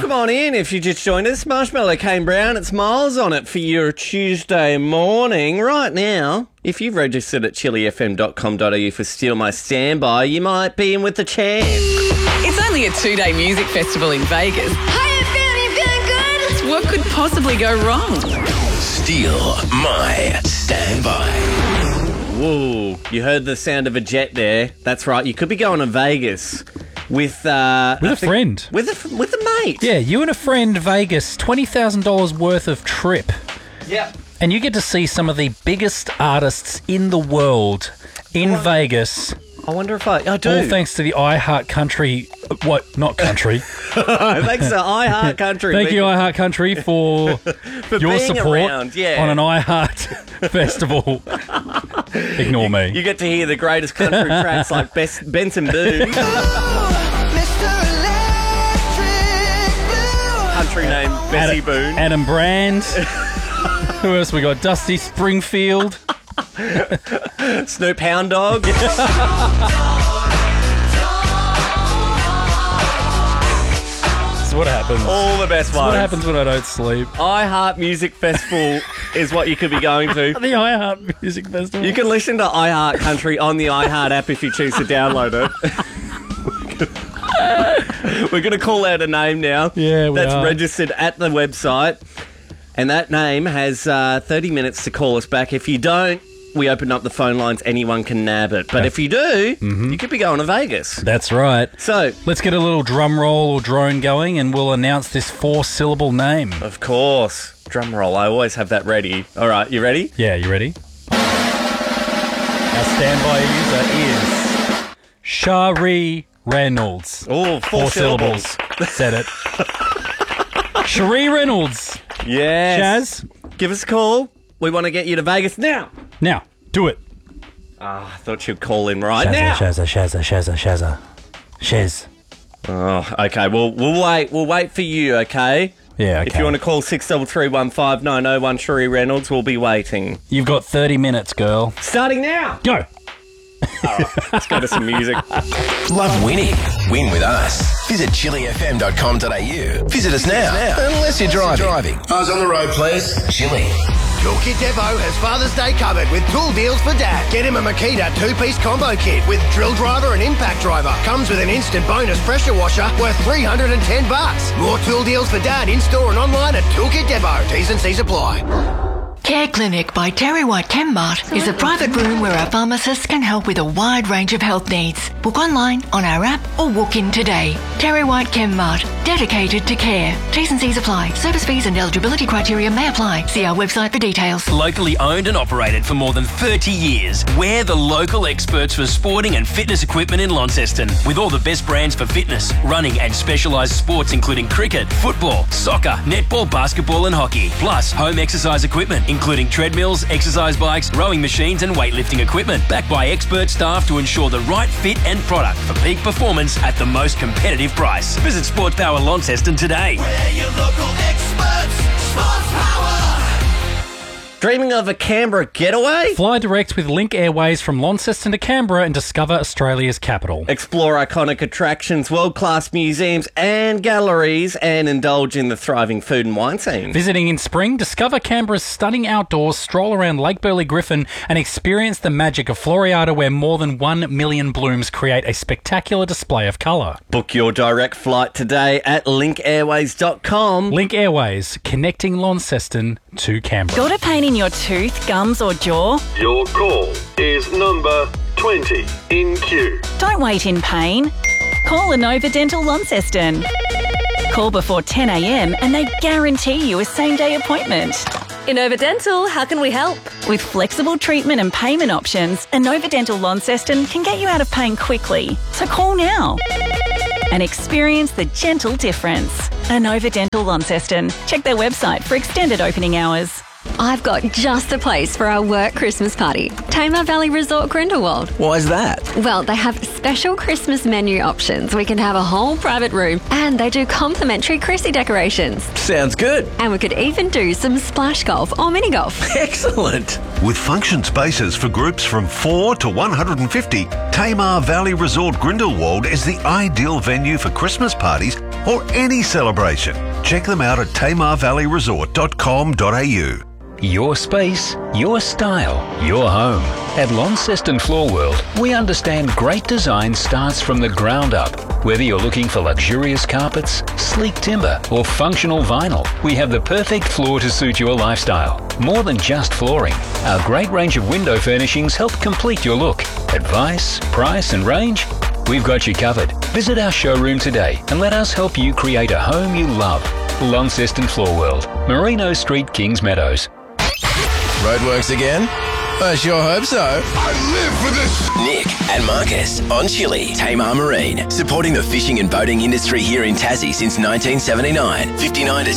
Welcome on in if you just joined us. Marshmallow Cane Brown, it's Miles on it for your Tuesday morning. Right now, if you've registered at chilifm.com.au for Steal My Standby, you might be in with the chance. It's only a 2-day music festival in Vegas. How you feeling good? What could possibly go wrong? Steal My Standby. Whoa, you heard the sound of a jet there. That's right, you could be going to Vegas. With a friend. With a mate. Yeah, you and a friend, Vegas, $20,000 worth of trip. Yep. And you get to see some of the biggest artists in the world in Vegas. I wonder if I do. All thanks to the iHeart Country. Not country. Thanks to iHeart Country. Thank you, iHeart Country, for your being support around, yeah. on an iHeart festival. Ignore me. You get to hear the greatest country tracks like Benson Boone. Country name Bessie Boone. Adam Brand. Who else we got? Dusty Springfield. Snoop Hound Dog. That's what happens. All the best ones. What happens when I don't sleep? iHeart Music Festival is what you could be going to. The iHeart Music Festival. You can listen to iHeart Country on the iHeart app if you choose to download it. We're going to call out a name now. Yeah, we That's are. registered at the website. And that name has 30 minutes to call us back. If you don't, we open up the phone lines. Anyone can nab it. But if you do, you could be going to Vegas. That's right. So, Let's get a little drum roll or drone going and we'll announce this 4-syllable name. of course, drum roll. I always have that ready. All right, you ready? Yeah, you ready? Our standby user is Shari Reynolds. Oh, four syllables. Said it. Shari Reynolds. Yes. Shaz, Give us a call. We want to get you to Vegas now. now, do it. I thought you'd call in right now. Shazza. Shez. Oh, okay. Well, we'll wait. We'll wait for you, okay? Yeah, okay. If you want to call 633-15901 Shari Reynolds, we'll be waiting. You've got 30 minutes, girl. Starting now. Go. Let's go to some music. Love winning? Win with us. Visit chilifm.com.au. Visit us now. Unless you're driving. Eyes on the road, please. Chili. Toolkit Depot has Father's Day covered with tool deals for Dad. Get him a Makita 2-piece combo kit with drill driver and impact driver. Comes with an instant bonus pressure washer worth $310. More tool deals for Dad in-store and online at Toolkit Depot. T's and C's apply. Care Clinic by Terry White ChemMart is a private room where our pharmacists can help with a wide range of health needs. Book online, on our app, or walk in today. Terry White ChemMart, dedicated to care. T's and C's apply. Service fees and eligibility criteria may apply. See our website for details. Locally owned and operated for more than 30 years. We're the local experts for sporting and fitness equipment in Launceston. With all the best brands for fitness, running and specialised sports including cricket, football, soccer, netball, basketball and hockey. Plus home exercise equipment including treadmills, exercise bikes, rowing machines and weightlifting equipment. Backed by expert staff to ensure the right fit and product for peak performance at the most competitive price. Visit Sports Power Launceston today. We're your local experts. Sports Power. Dreaming of a Canberra getaway? Fly direct with Link Airways from Launceston to Canberra and discover Australia's capital. Explore iconic attractions, world-class museums and galleries, and indulge in the thriving food and wine scene. Visiting in spring, discover Canberra's stunning outdoors, stroll around Lake Burley Griffin and experience the magic of Floriada where more than 1 million blooms create a spectacular display of colour. Book your direct flight today at linkairways.com. Link Airways, connecting Launceston to Canberra. Got a pain in your tooth, gums or jaw? Your call is number 20 in queue. Don't wait in pain. Call Inova Dental Launceston. Call before 10 a.m. and they guarantee you a same-day appointment. Inova Dental, how can we help? With flexible treatment and payment options, Inova Dental Launceston can get you out of pain quickly. So call now and experience the gentle difference. Inova Dental Launceston. Check their website for extended opening hours. I've got just the place for our work Christmas party. Tamar Valley Resort Grindelwald. Why is that? Well, they have special Christmas menu options. We can have a whole private room and they do complimentary Chrissy decorations. Sounds good. And we could even do some splash golf or mini golf. Excellent. With function spaces for groups from 4 to 150, Tamar Valley Resort Grindelwald is the ideal venue for Christmas parties or any celebration. Check them out at tamarvalleyresort.com.au. Your space, your style, your home. At Launceston Floor World, we understand great design starts from the ground up. Whether you're looking for luxurious carpets, sleek timber, or functional vinyl, we have the perfect floor to suit your lifestyle. More than just flooring, our great range of window furnishings help complete your look. Advice, price, and range? We've got you covered. Visit our showroom today and let us help you create a home you love. Launceston Floor World, Merino Street, Kings Meadows. Roadworks again? I sure hope so. I live for this. Nick and Marcus on Chili, Tamar Marine, supporting the fishing and boating industry here in Tassie since 1979. 59 to